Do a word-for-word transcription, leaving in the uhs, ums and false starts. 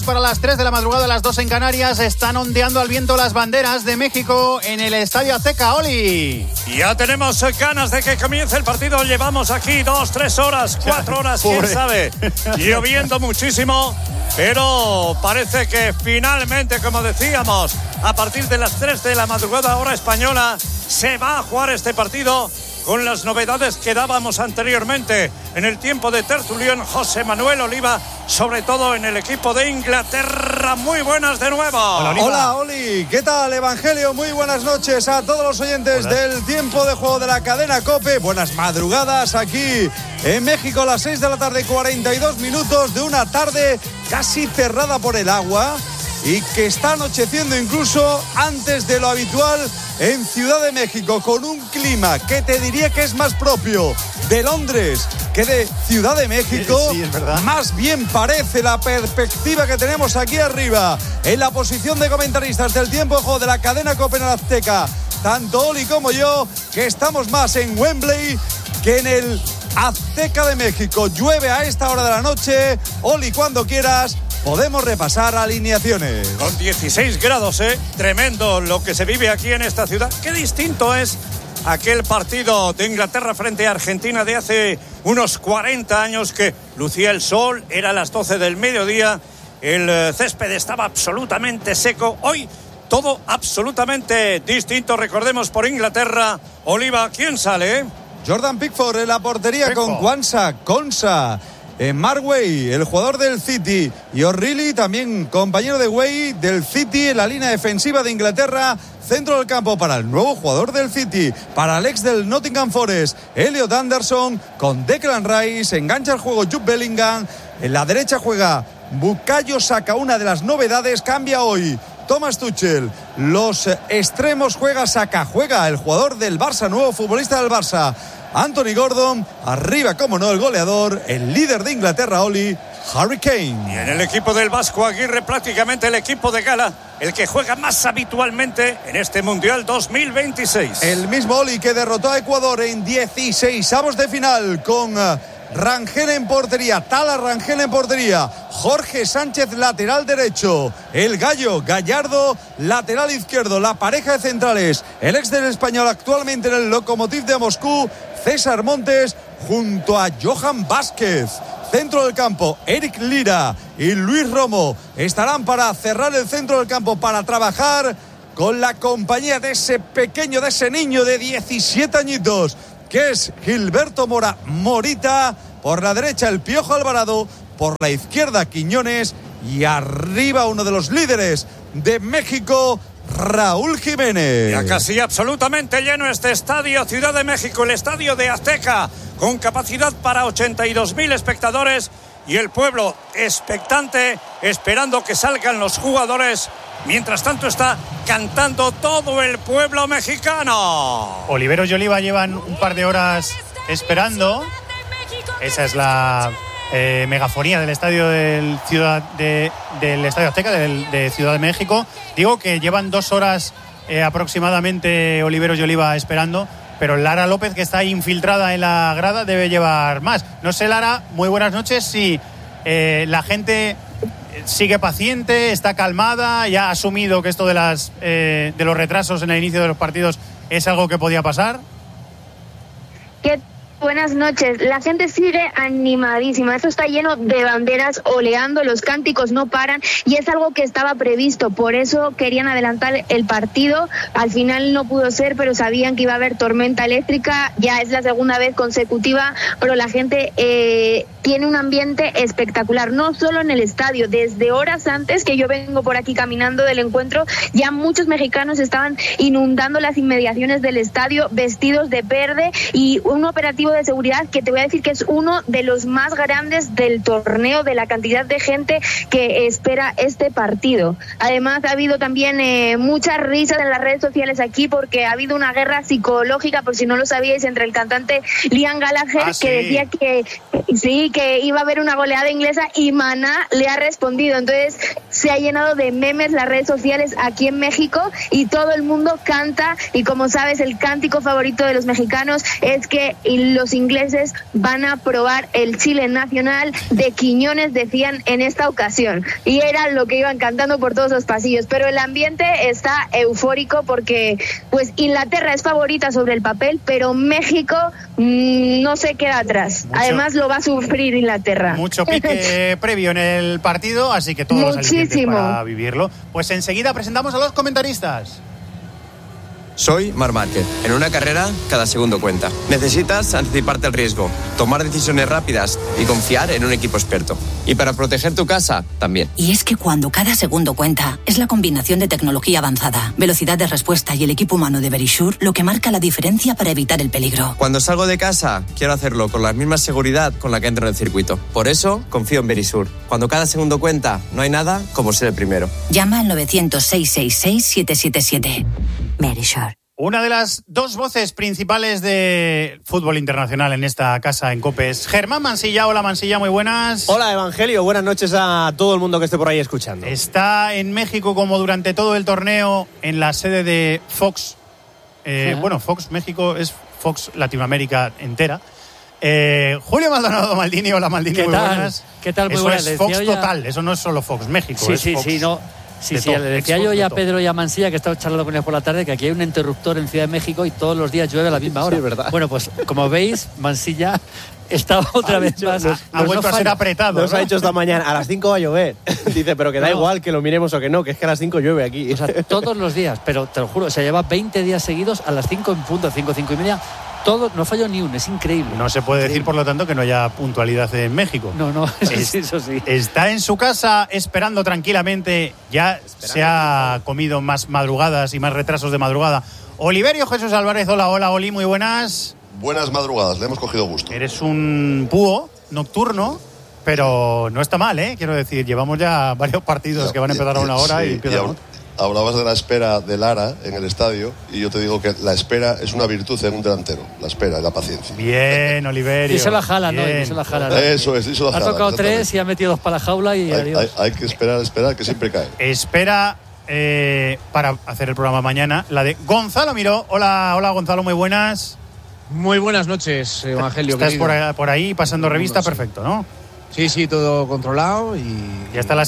Para las tres de la madrugada, las dos en Canarias, están ondeando al viento las banderas de México en el Estadio Azteca. Oli. Ya tenemos ganas de que comience el partido. Llevamos aquí dos, tres horas, cuatro horas, quién sabe. Lloviendo muchísimo, pero parece que finalmente, como decíamos, a partir de las tres de la madrugada, hora española, se va a jugar este partido con las novedades que dábamos anteriormente en el tiempo de tertulión José Manuel Oliva, sobre todo en el equipo de Inglaterra. Muy buenas de nuevo. Hola, Hola Oli, ¿qué tal, Evangelio? Muy buenas noches a todos los oyentes Hola. del tiempo de juego de la cadena COPE. Buenas madrugadas aquí en México, a las seis de la tarde, cuarenta y dos minutos de una tarde casi cerrada por el agua y que está anocheciendo incluso antes de lo habitual en Ciudad de México, con un clima que te diría que es más propio de Londres que de Ciudad de México. Sí, es verdad. Más bien parece la perspectiva que tenemos aquí arriba en la posición de comentaristas del tiempo de juego de la cadena COPE en el Azteca, tanto Oli como yo, que estamos más en Wembley que en el Azteca de México. Llueve a esta hora de la noche. Oli, cuando quieras podemos repasar alineaciones. Con dieciséis grados, ¿eh? Tremendo lo que se vive aquí en esta ciudad. Qué distinto es aquel partido de Inglaterra frente a Argentina de hace unos cuarenta años, que lucía el sol, era a las doce del mediodía, el césped estaba absolutamente seco. Hoy todo absolutamente distinto. Recordemos, por Inglaterra, Oliva, ¿quién sale? Jordan Pickford en la portería, Pickford, con Kwanzaa, Konsa, en Mark Way, el jugador del City, y O'Reilly, también compañero de Way del City, en la línea defensiva de Inglaterra. Centro del campo para el nuevo jugador del City, para el ex del Nottingham Forest, Elliot Anderson, con Declan Rice. Engancha el juego Jude Bellingham. En la derecha juega Bukayo Saka, una de las novedades. Cambia hoy Thomas Tuchel. Los extremos juega Saka, juega el jugador del Barça, nuevo futbolista del Barça, Anthony Gordon. Arriba, como no, el goleador, el líder de Inglaterra, Oli, Harry Kane. Y en el equipo del Vasco Aguirre, prácticamente el equipo de gala, el que juega más habitualmente en este Mundial dos mil veintiséis. El mismo Oli que derrotó a Ecuador en dieciseisavos de final, con Rangel en portería, Tala Rangel en portería, Jorge Sánchez lateral derecho, el Gallo Gallardo lateral izquierdo, la pareja de centrales, el ex del Español actualmente en el Lokomotiv de Moscú, César Montes, junto a Johan Vázquez. Centro del campo, Eric Lira y Luis Romo estarán para cerrar el centro del campo, para trabajar con la compañía de ese pequeño, de ese niño de diecisiete añitos, que es Gilberto Mora Morita. Por la derecha el Piojo Alvarado, por la izquierda Quiñones, y arriba uno de los líderes de México, Raúl Jiménez. Ya casi absolutamente lleno este estadio Ciudad de México, el estadio de Azteca, con capacidad para ochenta y dos mil espectadores, y el pueblo expectante, esperando que salgan los jugadores. Mientras tanto está cantando todo el pueblo mexicano. Oliveros y Oliva llevan un par de horas esperando. Esa es la eh, megafonía del estadio del Ciudad de, del Estadio Azteca del, de Ciudad de México. Digo que llevan dos horas eh, aproximadamente Oliveros y Oliva esperando, pero Lara López, que está infiltrada en la grada, debe llevar más. No sé, Lara, muy buenas noches. Si eh, la gente sigue paciente, está calmada, ya ha asumido que esto de las eh, de los retrasos en el inicio de los partidos es algo que podía pasar. ¿Qué Buenas noches. La gente sigue animadísima. Esto está lleno de banderas oleando, los cánticos no paran y es algo que estaba previsto. Por eso querían adelantar el partido. Al final no pudo ser, pero sabían que iba a haber tormenta eléctrica. Ya es la segunda vez consecutiva, pero la gente eh, tiene un ambiente espectacular. No solo en el estadio, desde horas antes que yo vengo por aquí caminando del encuentro, ya muchos mexicanos estaban inundando las inmediaciones del estadio vestidos de verde y un operativo de seguridad que te voy a decir que es uno de los más grandes del torneo, de la cantidad de gente que espera este partido. Además ha habido también eh, muchas risas en las redes sociales aquí porque ha habido una guerra psicológica, por si no lo sabíais, entre el cantante Liam Gallagher, ah, sí. que decía que sí, que iba a haber una goleada inglesa y Maná le ha respondido. Entonces se ha llenado de memes las redes sociales aquí en México y todo el mundo canta, y como sabes, el cántico favorito de los mexicanos es que los ingleses van a probar el chile nacional de Quiñones, decían en esta ocasión, y era lo que iban cantando por todos los pasillos. Pero el ambiente está eufórico porque pues Inglaterra es favorita sobre el papel, pero México mmm, no se queda atrás. Mucho, además lo va a sufrir Inglaterra. Mucho pique previo en el partido, así que todos los alicientes para vivirlo. Pues enseguida presentamos a los comentaristas. Soy Marc Márquez. En una carrera, cada segundo cuenta. Necesitas anticiparte al riesgo, tomar decisiones rápidas y confiar en un equipo experto. Y para proteger tu casa, también. Y es que cuando cada segundo cuenta, es la combinación de tecnología avanzada, velocidad de respuesta y el equipo humano de Verisure lo que marca la diferencia para evitar el peligro. Cuando salgo de casa, quiero hacerlo con la misma seguridad con la que entro en el circuito. Por eso, confío en Verisure. Cuando cada segundo cuenta, no hay nada como ser el primero. Llama al novecientos, seiscientos sesenta y seis, siete siete siete. Verisure. Una de las dos voces principales de fútbol internacional en esta casa en COPE es Germán Mansilla. Hola Mansilla, muy buenas. Hola Evangelio, buenas noches a todo el mundo que esté por ahí escuchando. Está en México como durante todo el torneo en la sede de Fox. Eh, ¿Sí? Bueno, Fox México es Fox Latinoamérica entera. Eh, Julio Maldonado Maldini, hola Maldini, ¿Qué muy tal? buenas. ¿Qué tal? Muy eso buenas. es Fox ya... total, eso no es solo Fox México. Sí, es sí, Fox sí, no. Sí, sí, le decía yo ya a Pedro y a Mansilla, que estaba charlando con ellos por la tarde, que aquí hay un interruptor en Ciudad de México y todos los días llueve a la misma hora. Sí, verdad. Bueno, pues como veis, Mansilla está otra vez dicho, más. Nos, ha nos vuelto no a ser apretado. Nos ¿no? ha dicho esta mañana, a las cinco va a llover. Dice, pero que da no. igual que lo miremos o que no, que es que a las cinco llueve aquí. O sea, todos los días, pero te lo juro, se lleva veinte días seguidos a las cinco en punto, cinco, cinco y media. Todo, no falló ni uno, es increíble. No se puede increíble. decir, por lo tanto, que no haya puntualidad en México. No, no, eso, es, sí, eso sí. Está en su casa esperando tranquilamente. Ya esperando se ha comido más madrugadas y más retrasos de madrugada. Oliverio Jesús Álvarez, hola, hola, Oli, muy buenas. Buenas madrugadas, le hemos cogido gusto. Eres un búho nocturno, pero no está mal, ¿eh? Quiero decir, llevamos ya varios partidos ya, que van a empezar a una hora sí, y empiezan. Hablabas de la espera de Lara en el estadio y yo te digo que la espera es una virtud en un delantero, la espera y la paciencia. Bien, Oliverio. Y se la jala, ¿no? Y se la jala. Eso es, y se la jala. Ha tocado tres y ha metido dos para la jaula y hay, adiós. Hay, hay que esperar, esperar, que siempre cae. Espera eh, para hacer el programa mañana, la de Gonzalo Miró. Hola, hola Gonzalo, muy buenas. Muy buenas noches, Evangelio. Estás por ahí, por ahí pasando revista, perfecto, ¿no? Sí, sí, todo controlado y... Ya están las